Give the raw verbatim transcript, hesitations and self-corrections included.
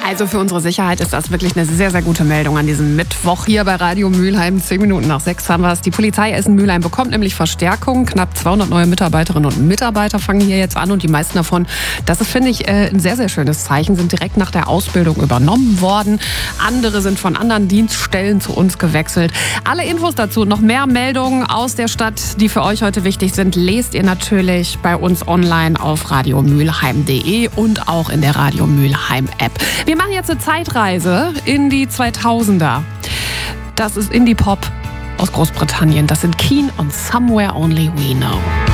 Also für unsere Sicherheit ist das wirklich eine sehr, sehr gute Meldung an diesem Mittwoch hier bei Radio Mülheim. Zehn Minuten nach sechs haben wir es. Die Polizei Essen-Mülheim bekommt nämlich Verstärkung. Knapp zweihundert neue Mitarbeiterinnen und Mitarbeiter fangen hier jetzt an und die meisten davon, das ist, finde ich, ein sehr, sehr schönes Zeichen, sind direkt nach der Ausbildung übernommen worden. Andere sind von anderen Dienststellen zu uns gewechselt. Alle Infos dazu, noch mehr Meldungen aus der Stadt, die für euch heute wichtig sind, lest ihr natürlich bei uns online auf radio mülheim punkt de und auch in der Radio Mülheim App. Wir machen jetzt eine Zeitreise in die zweitausender. Das ist Indie-Pop aus Großbritannien. Das sind Keane und Somewhere Only We Know.